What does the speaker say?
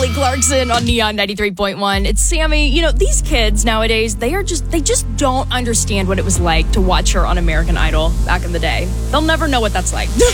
Kelly Clarkson on Neon 93.1. It's Sammy. You know, these kids nowadays, they just don't understand what it was like to watch her on American Idol back in the day. They'll never know what that's like.